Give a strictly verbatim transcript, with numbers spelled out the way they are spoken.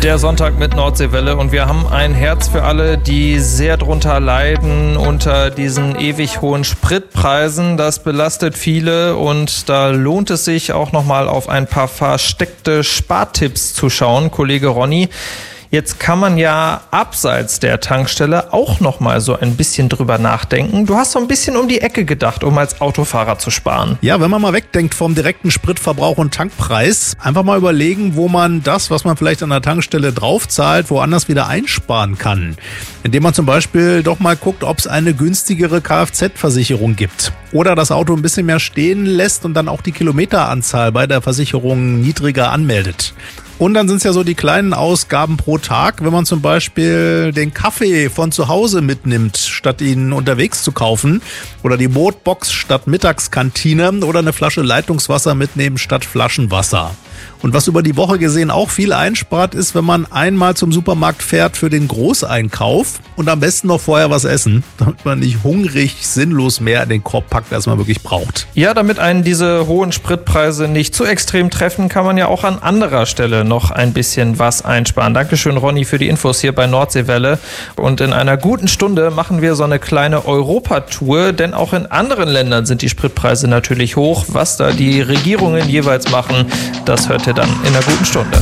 Der Sonntag mit Nordseewelle und wir haben ein Herz für alle, die sehr drunter leiden unter diesen ewig hohen Spritpreisen. Das belastet viele und da lohnt es sich auch nochmal auf ein paar versteckte Spartipps zu schauen. Kollege Ronny, jetzt kann man ja abseits der Tankstelle auch noch mal so ein bisschen drüber nachdenken. Du hast so ein bisschen um die Ecke gedacht, um als Autofahrer zu sparen. Ja, wenn man mal wegdenkt vom direkten Spritverbrauch und Tankpreis, einfach mal überlegen, wo man das, was man vielleicht an der Tankstelle draufzahlt, woanders wieder einsparen kann. Indem man zum Beispiel doch mal guckt, ob es eine günstigere Kfz-Versicherung gibt. Oder das Auto ein bisschen mehr stehen lässt und dann auch die Kilometeranzahl bei der Versicherung niedriger anmeldet. Und dann sind es ja so die kleinen Ausgaben pro Tag, wenn man zum Beispiel den Kaffee von zu Hause mitnimmt, statt ihn unterwegs zu kaufen. Oder die Brotbox statt Mittagskantine oder eine Flasche Leitungswasser mitnehmen statt Flaschenwasser. Und was über die Woche gesehen auch viel einspart, ist, wenn man einmal zum Supermarkt fährt für den Großeinkauf und am besten noch vorher was essen, damit man nicht hungrig sinnlos mehr in den Korb packt, als man wirklich braucht. Ja, damit einen diese hohen Spritpreise nicht zu extrem treffen, kann man ja auch an anderer Stelle noch ein bisschen was einsparen. Dankeschön, Ronny, für die Infos hier bei Nordseewelle. Und in einer guten Stunde machen wir so eine kleine Europatour, denn auch in anderen Ländern sind die Spritpreise natürlich hoch. Was da die Regierungen jeweils machen, das hört ihr dann in einer guten Stunde.